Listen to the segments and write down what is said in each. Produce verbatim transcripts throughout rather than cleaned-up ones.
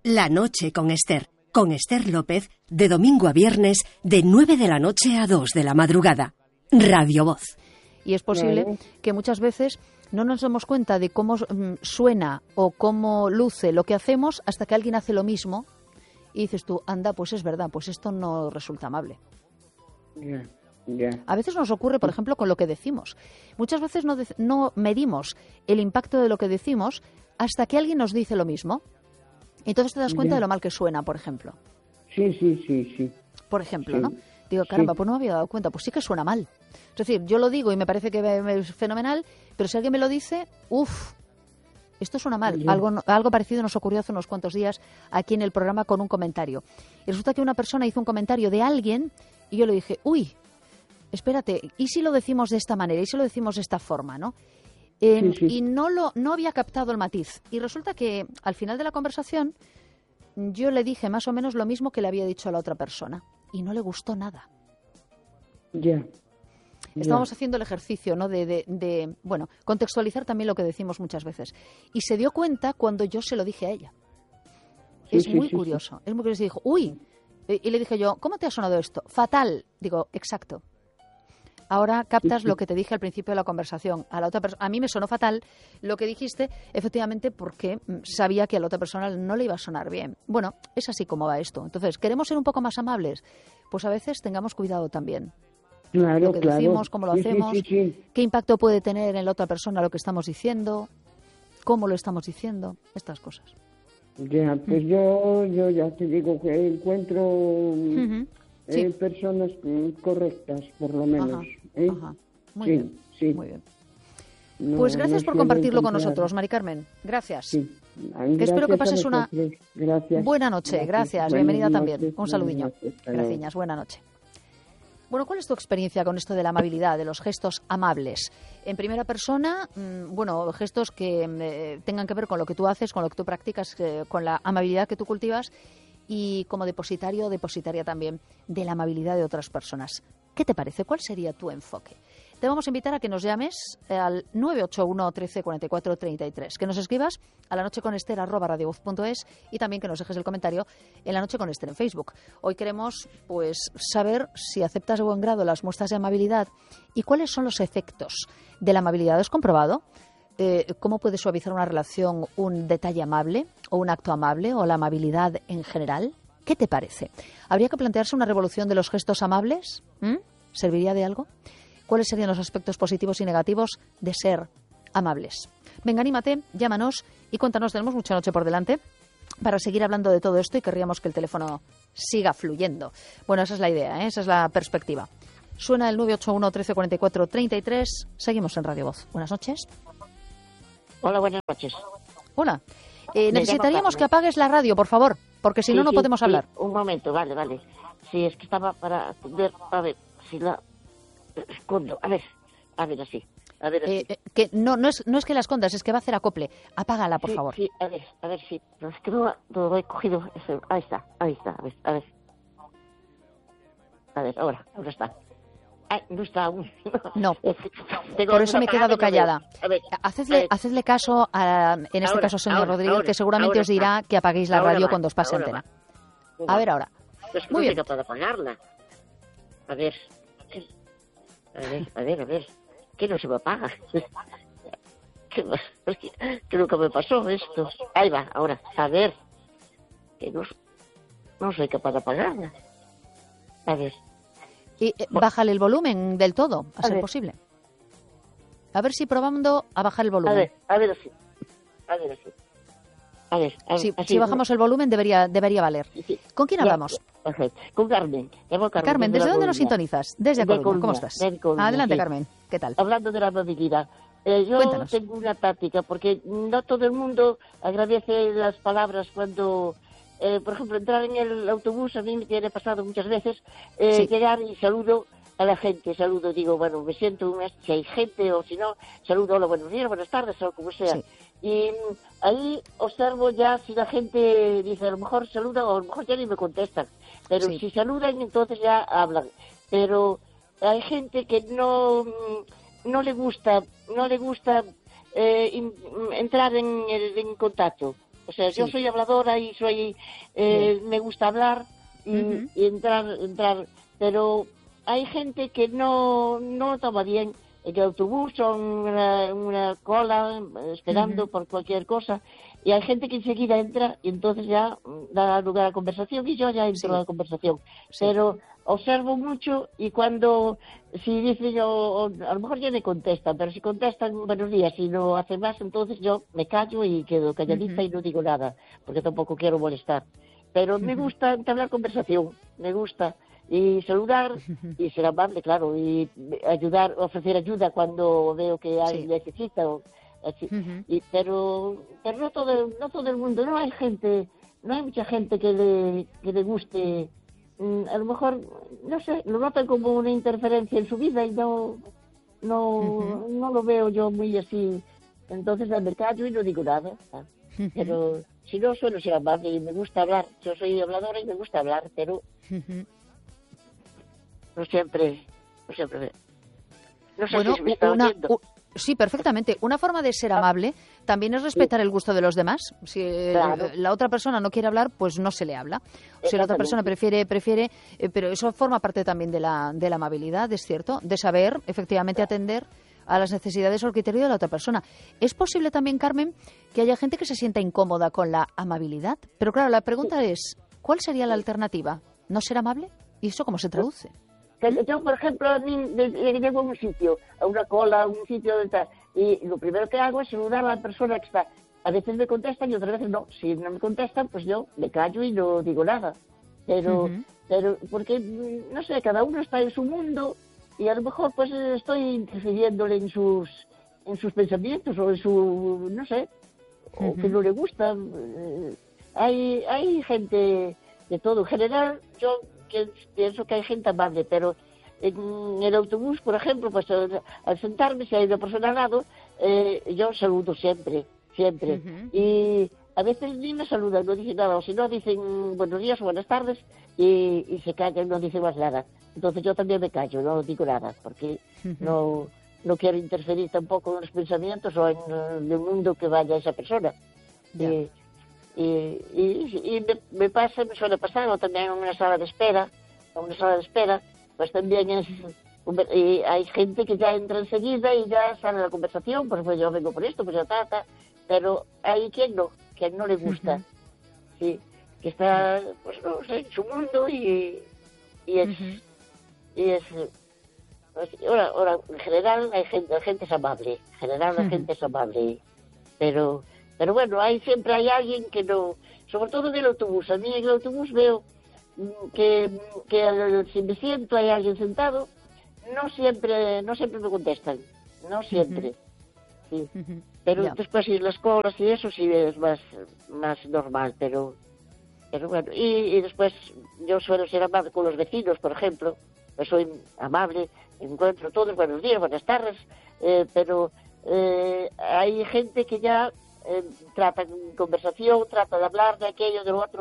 La noche con Esther, con Esther López, de domingo a viernes, de nueve de la noche a dos de la madrugada. Radio Voz. Y es posible Vale. que muchas veces no nos demos cuenta de cómo mm, suena o cómo luce lo que hacemos hasta que alguien hace lo mismo y dices tú, anda, pues es verdad, pues esto no resulta amable. Ya, ya. A veces nos ocurre, por ejemplo, con lo que decimos. Muchas veces no, de- no medimos el impacto de lo que decimos hasta que alguien nos dice lo mismo. Y entonces te das cuenta Ya. de lo mal que suena, por ejemplo. Sí, sí, sí, sí. Por ejemplo, Sí. ¿no? Digo, caramba, Sí. pues no me había dado cuenta, pues sí que suena mal. Es decir, yo lo digo y me parece que me- me es fenomenal, pero si alguien me lo dice, uff, esto suena mal. Ya. Algo, no- algo parecido nos ocurrió hace unos cuantos días aquí en el programa con un comentario. Y resulta que una persona hizo un comentario de alguien y yo le dije, uy, espérate, ¿y si lo decimos de esta manera? ¿Y si lo decimos de esta forma? ¿No? Eh, Sí, sí. Y no, lo, no había captado el matiz. Y resulta que al final de la conversación yo le dije más o menos lo mismo que le había dicho a la otra persona. Y no le gustó nada. Ya. Estábamos Ya. haciendo el ejercicio, ¿no? De, de, de, bueno, contextualizar también lo que decimos muchas veces. Y se dio cuenta cuando yo se lo dije a ella. Sí, es sí, muy sí, curioso. Es muy curioso. Y dijo, uy. Y y le dije yo, ¿cómo te ha sonado esto? Fatal. Digo, exacto. Ahora captas Sí, sí. lo que te dije al principio de la conversación. A la otra persona, a mí me sonó fatal lo que dijiste, efectivamente, porque mm, sabía que a la otra persona no le iba a sonar bien. Bueno, es así como va esto. Entonces, ¿queremos ser un poco más amables? Pues a veces tengamos cuidado también. Claro, Lo que claro. decimos, cómo lo Sí, sí, hacemos, sí, sí. qué impacto puede tener en la otra persona lo que estamos diciendo, cómo lo estamos diciendo, estas cosas. Ya, pues yo, yo ya te digo que encuentro mm, Ujú. Sí. eh, personas mm, correctas, por lo menos. Ajá, ¿eh? ajá. Muy Sí, bien, sí. muy bien. No- Pues gracias no por suelo compartirlo con encontrar- nosotros, Mari Carmen. Gracias. Sí. Espero que Gracias a pases una vosotros. Gracias. buena noche. Gracias. Buenos Bienvenida días, también. Un buenas saludillo. noches. Hasta luego. Gracias. Buena noche. Bueno, ¿cuál es tu experiencia con esto de la amabilidad, de los gestos amables? En primera persona, mmm, bueno, gestos que eh, tengan que ver con lo que tú haces, con lo que tú practicas, eh, con la amabilidad que tú cultivas y como depositario o depositaria también de la amabilidad de otras personas. ¿Qué te parece? ¿Cuál sería tu enfoque? Te vamos a invitar a que nos llames al nueve ocho uno, trece, cuarenta y cuatro, treinta y tres, que nos escribas a la noche con Esther arroba radiovoz punto es y también que nos dejes el comentario en La Noche con Esther en Facebook. Hoy queremos pues saber si aceptas de buen grado las muestras de amabilidad y cuáles son los efectos de la amabilidad. ¿Has comprobado eh, cómo puede suavizar una relación un detalle amable o un acto amable o la amabilidad en general? ¿Qué te parece? ¿Habría que plantearse una revolución de los gestos amables? ¿Mm? ¿Serviría de algo? ¿Cuáles serían los aspectos positivos y negativos de ser amables? Venga, anímate, llámanos y cuéntanos. Tenemos mucha noche por delante para seguir hablando de todo esto y querríamos que el teléfono siga fluyendo. Bueno, esa es la idea, ¿eh? Esa es la perspectiva. Suena el nueve ocho uno, trece, cuarenta y cuatro, treinta y tres. Seguimos en Radio Voz. Buenas noches. Hola, buenas noches. Hola. Eh, Me necesitaríamos llamo que apagues la radio, por favor, porque si Sí, no, no sí, podemos sí, hablar. Un momento, vale, vale. Sí, es que estaba para atender. A ver, si la escondo. A ver, a ver, así. A ver, así. Eh, eh, que no, no, es, no es que la escondas, es que va a hacer acople. Apágala, por sí, favor. Sí, a ver, a ver, sí. Pero es que no, no lo he cogido. Eso. Ahí está, ahí está. A ver, a ver. A ver, ahora, ahora está. Ay, no está aún. No. Es que tengo Por eso me he apagada quedado y no veo. callada. A ver, Hacedle, a ver. hacedle caso, a, en este Ahora, caso, al señor ahora, Rodríguez, ahora, que seguramente ahora os dirá va. que apaguéis la Ahora radio va, cuando os pase ahora antena. va. A ver ahora. Es que Muy no soy bien. capaz de apagarla. A ver. A ver, a ver, a ver. ¿Qué no se me apaga? ¿Qué, es que, que nunca me pasó esto. Ahí va, ahora. A ver. Que no, no soy capaz de apagarla. A ver. Y eh, bájale el volumen del todo, a, A ser ver. posible. A ver si probando a bajar el volumen. A ver, a ver así. A ver así. A ver, a ver. Si, así, si bajamos el volumen debería, debería valer. Sí, sí. ¿Con quién Ya, hablamos? perfecto. Con Carmen. Llamo Carmen, Carmen, ¿desde La dónde nos Coruña. sintonizas? Desde A De Coruña. ¿Cómo Coruña, estás? de Coruña, Adelante, sí. Carmen. ¿Qué tal? Hablando de la amabilidad, eh, yo Cuéntanos. tengo una táctica, porque no todo el mundo agradece las palabras cuando, eh, por ejemplo, entrar en el autobús, a mí me tiene pasado muchas veces, eh, Sí. llegar y saludo a la gente, saludo, digo, bueno, me siento, un- si hay gente o si no, saludo, hola, buenos días, buenas tardes, o como sea. Sí. Y mm, ahí observo ya si la gente dice, a lo mejor saluda o a lo mejor ya ni me contestan, pero Sí. si saludan entonces ya hablan. Pero hay gente que no mm, no le gusta no le gusta eh, in- entrar en, el- en contacto. O sea, Sí. yo soy habladora y soy, eh, me gusta hablar y, Ujú. y entrar, entrar, pero hay gente que no, no lo toma bien, en el autobús o en una, una cola eh, esperando Ujú. por cualquier cosa, y hay gente que enseguida entra y entonces ya mm, da lugar a conversación y yo ya entro Sí. a la conversación. Sí. Pero observo mucho y cuando, si dicen, o, o a lo mejor ya me contestan, pero si contestan buenos días y no hacen más, entonces yo me callo y quedo calladita Ujú. y no digo nada, porque tampoco quiero molestar. Pero me Ujú. gusta entablar conversación, me gusta, y saludar, y ser amable, claro, y ayudar, ofrecer ayuda cuando veo que alguien Sí. necesita, o así. Ujú. Y, pero pero no todo, no todo el mundo, no hay gente, no hay mucha gente que le, que le guste. Mm, a lo mejor, no sé, lo notan como una interferencia en su vida y no, no, Ujú. no lo veo yo muy así. Entonces me callo y no digo nada. ¿Ah? Ujú. Pero si no, suelo ser amable y me gusta hablar. Yo soy habladora y me gusta hablar, pero Ujú. no siempre, no siempre. No sé Bueno, si se me está una, oyendo. u- sí, perfectamente. Una forma de ser amable también es respetar el gusto de los demás. Si eh, Claro. la otra persona no quiere hablar, pues no se le habla. O si la otra persona prefiere, prefiere, eh, pero eso forma parte también de la, de la amabilidad, es cierto, de saber efectivamente atender a las necesidades o el criterio de la otra persona. Es posible también, Carmen, que haya gente que se sienta incómoda con la amabilidad. Pero claro, la pregunta es, ¿cuál sería la alternativa? ¿No ser amable? ¿Y eso cómo se traduce? Que yo, por ejemplo, a mí me- me llego a un sitio, a una cola, a un sitio de tal, y lo primero que hago es saludar a la persona que está. A veces me contestan y otras veces no. Si no me contestan, pues yo me callo y no digo nada. Pero, Ujú. pero porque, mm, no sé, cada uno está en su mundo y a lo mejor pues eh, estoy interfiriéndole en sus, en sus pensamientos o en su, no sé, o que Ujú. no le gusta. Eh, Hay, hay gente de todo. En general, yo que- pienso que hay gente amable, pero en el autobús, por ejemplo, pues al, al sentarme, si hay una persona al lado, eh, yo saludo siempre, siempre. Ujú. Y a veces ni me saludan, no dicen nada, o si no dicen buenos días o buenas tardes y, y se callan, no dicen más nada. Entonces yo también me callo, no digo nada, porque Ujú. no, no quiero interferir tampoco en los pensamientos o en, eh, el mundo que vaya esa persona. Ya. Y, y, y, y me, me pasa, me suele pasar, o también en una sala de espera, en una sala de espera, pues también es, y hay gente que ya entra enseguida y ya sale la conversación, pues, pues yo vengo por esto, pues yo ta, ta, pero hay quien no, quien no le gusta, Ujú. sí, que está, pues no sé, en su mundo y, y es, Ujú. y es, pues, ahora, ahora, en general hay gente, la gente es amable, en general la Ujú. gente es amable, pero pero bueno, hay siempre hay alguien que no, sobre todo en el autobús. A mí en el autobús veo mm, que, que al- si me siento hay alguien sentado, no siempre no siempre me contestan, no siempre, sí. Ujú. Pero Ya. después si las colas y eso sí es más más normal, pero pero bueno, y, y después yo suelo ser amable con los vecinos, por ejemplo, pues soy amable, encuentro todos buenos días, buenas tardes, eh, pero eh, hay gente que ya eh, trata en conversación, trata de hablar de aquello, de lo otro,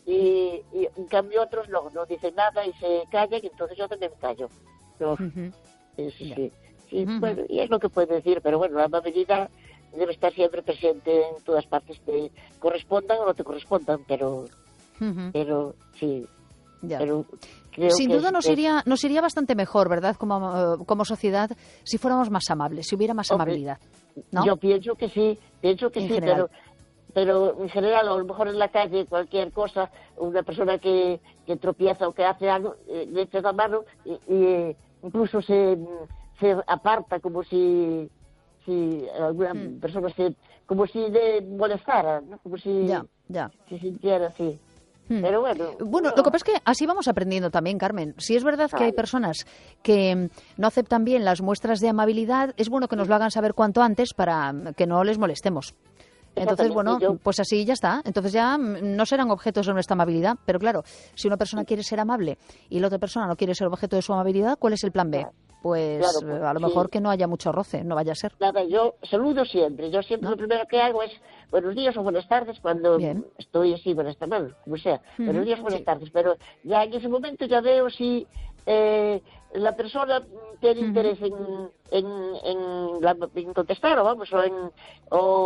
y, y en cambio otros no, no dicen nada y se callan, y entonces yo también me callo. Yo, Ujú. sí, sí, Ya. sí, sí, Ujú. bueno, y es lo que puedo decir, pero bueno, la amabilidad debe estar siempre presente en todas partes, te correspondan o no te correspondan, pero Ujú. pero sí, Ya. pero creo Sin que duda es- nos es- iría, nos iría bastante mejor, ¿verdad? Como, eh, como sociedad, si fuéramos más amables, si hubiera más Hombre, amabilidad. ¿No? yo pienso que sí, pienso que En sí, general. pero pero en general, a lo mejor en la calle, cualquier cosa, una persona que, que tropieza o que hace algo, eh, le echas la mano y, y, eh, incluso se, se aparta como si, si alguna Mm. persona se, como si le molestara, ¿no? Como si Ya, ya. se sintiera así. Hmm. Pero bueno. Bueno, no. lo que pasa es que así vamos aprendiendo también, Carmen. Si es verdad que hay Claro. personas que mm, no aceptan bien las muestras de amabilidad, es bueno que nos lo hagan saber cuanto antes para mm, que no les molestemos. Entonces, Exactamente, bueno, yo- pues así ya está. Entonces ya mm, no serán objetos de nuestra amabilidad. Pero claro, si una persona quiere ser amable y la otra persona no quiere ser objeto de su amabilidad, ¿cuál es el plan B? Claro. Pues Claro, pues, eh, a lo sí. mejor que no haya mucho roce, no vaya a ser. Nada, yo saludo siempre. Yo siempre ¿No? lo primero que hago es buenos días o buenas tardes cuando Bien. estoy así, buenas tardes, como sea. Ujú, Buenos días o buenas sí. tardes. Pero ya en ese momento ya veo si eh, la persona tiene Ujú. interés en, en, en, la- en contestar o vamos, o, en, o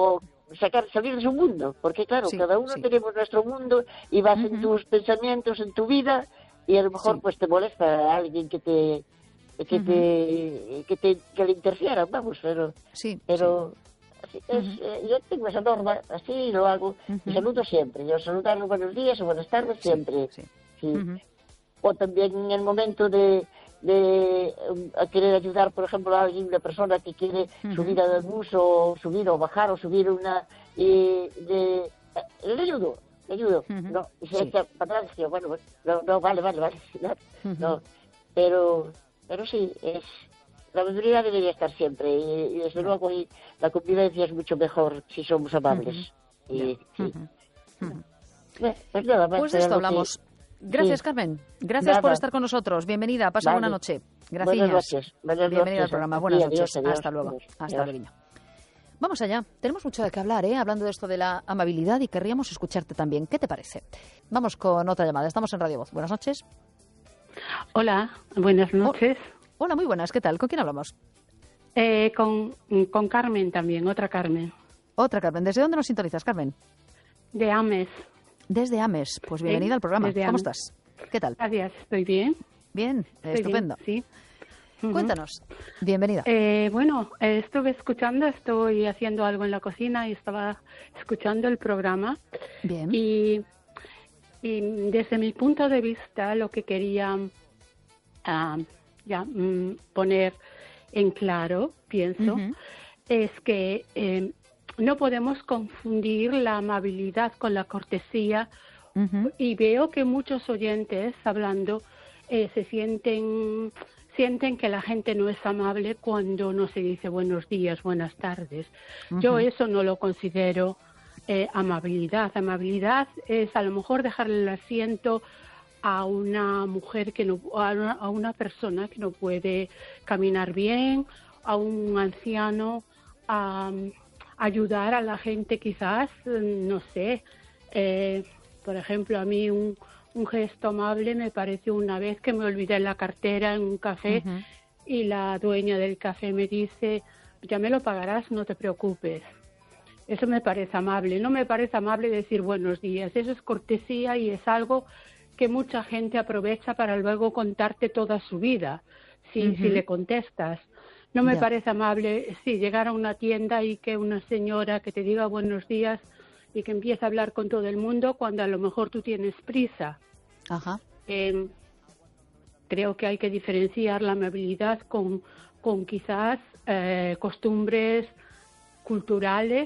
sacar, salir de su mundo, porque claro, Sí, cada uno sí. tenemos nuestro mundo y vas en Ujú. tus pensamientos, en tu vida, y a lo mejor Sí. pues te molesta a alguien que te que Ujú. te que te que le interfieran, vamos, pero Sí, pero así es, Ujú. eh, yo tengo esa norma, así lo hago, Ujú. y saludo siempre, yo saludar los buenos días o buenas tardes sí, siempre, sí. sí. Ujú. O también en el momento de, de um, a querer ayudar, por ejemplo, a alguien, una persona que quiere Ujú. subir al bus o subir o bajar o subir una y de, eh, le ayudo, le ayudo, Ujú. no, y se Sí. echa para atrás, y yo, bueno, bueno, no, no, vale, vale, vale, no, Ujú. no, pero, pero sí, es, la amabilidad debería estar siempre y, y desde luego y la convivencia es mucho mejor si somos amables. Ujú. Y, sí. Ujú. Ujú. Bueno, pues nada más, Pues de era esto lo que- hablamos. Gracias, Sí. Carmen. Gracias por Nada. estar con nosotros. Bienvenida. Pasa Vale. buena noche. Gracias. Buenas noches. Buenas Bienvenida al noches. programa. Aquí, Buenas adiós, noches. adiós, Hasta luego. adiós, Hasta adiós. luego. Vamos allá. Tenemos mucho de qué hablar, ¿eh? Hablando de esto de la amabilidad y querríamos escucharte también. ¿Qué te parece? Vamos con otra llamada. Estamos en Radio Voz. Buenas noches. Hola, buenas noches. Hola, muy buenas. ¿Qué tal? ¿Con quién hablamos? Eh, con, con Carmen también, otra Carmen, Otra, Carmen. ¿Desde dónde nos sintonizas, Carmen? de Ames. Desde Ames. Pues bienvenida Sí, al programa. desde ¿Cómo Ames. estás? ¿Qué tal? Gracias, estoy bien. Bien. Estoy Estupendo. bien, sí. Ujú. Cuéntanos. Bienvenida. Eh, bueno, eh, estuve escuchando, estoy haciendo algo en la cocina y estaba escuchando el programa Bien. y, y desde mi punto de vista lo que quería ah, ya mm, poner en claro, pienso, Ujú. es que eh, no podemos confundir la amabilidad con la cortesía. Ujú. Y veo que muchos oyentes hablando eh, se sienten sienten que la gente no es amable cuando no se dice buenos días, buenas tardes. Yo Ujú. eso no lo considero eh, amabilidad. Amabilidad es a lo mejor dejarle el asiento a una mujer que no, a una, a una persona que no puede caminar bien, a un anciano, a, a ayudar a la gente quizás, no sé. Eh, por ejemplo, a mí un, un gesto amable me pareció una vez que me olvidé la cartera en un café Ujú. y la dueña del café me dice, ya me lo pagarás, no te preocupes. Eso me parece amable. No me parece amable decir buenos días. Eso es cortesía y es algo que mucha gente aprovecha para luego contarte toda su vida, si, Ujú. si le contestas. No me Ya. parece amable, sí, llegar a una tienda y que una señora que te diga buenos días y que empiece a hablar con todo el mundo cuando a lo mejor tú tienes prisa. Ajá. Eh, creo que hay que diferenciar la amabilidad con, con quizás eh, costumbres culturales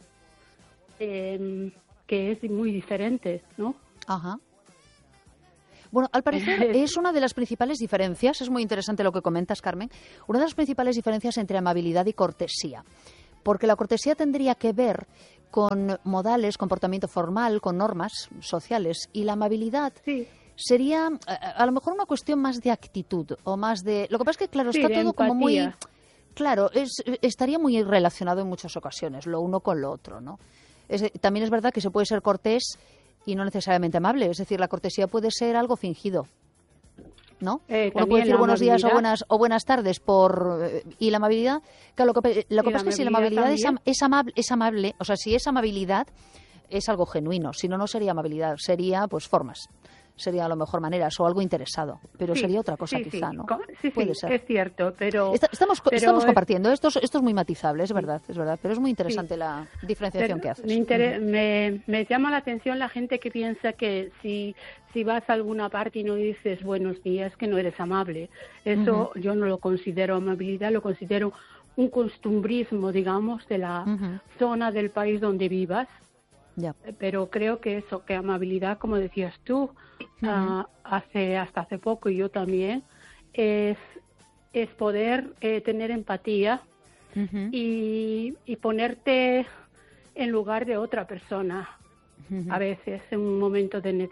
eh, que es muy diferente, ¿no? Ajá. Bueno, al parecer es una de las principales diferencias, es muy interesante lo que comentas, Carmen, una de las principales diferencias entre amabilidad y cortesía. Porque la cortesía tendría que ver con modales, comportamiento formal, con normas sociales, y la amabilidad Sí. sería a, a lo mejor una cuestión más de actitud o más de... Lo que pasa es que, claro, Sí, está de todo como muy... empatía. Claro, es, estaría muy relacionado en muchas ocasiones, lo uno con lo otro, ¿no? Es- también es verdad que se puede ser cortés y no necesariamente amable, es decir, la cortesía puede ser algo fingido, ¿no? Eh, Uno también puede decir la buenos días o amabilidad. buenas o buenas tardes por eh, y la amabilidad, claro, lo que, lo que Y la pasa es que si la amabilidad amabilidad es, am- también. es amable, es amable, o sea, si es amabilidad es algo genuino, si no no sería amabilidad, sería pues formas. Sería a lo mejor maneras o algo interesado, pero Sí, sería otra cosa sí, quizá, sí. ¿no? Co- Sí, Puede sí, ser. es cierto, pero... Esta- estamos co- pero estamos es- compartiendo, esto es, esto es muy matizable, es verdad, es verdad, pero es muy interesante la diferenciación Pero que haces. Me, inter- me, me llama la atención la gente que piensa que si, si vas a alguna parte y no dices buenos días, que no eres amable. Eso yo no lo considero amabilidad, lo considero un costumbrismo, digamos, de la Ujú. zona del país donde vivas. Ya. Pero creo que eso, que amabilidad, como decías tú, ah, hace hasta hace poco y yo también, es, es poder eh, tener empatía Ujú. y, y ponerte en lugar de otra persona, Ujú. a veces en un momento de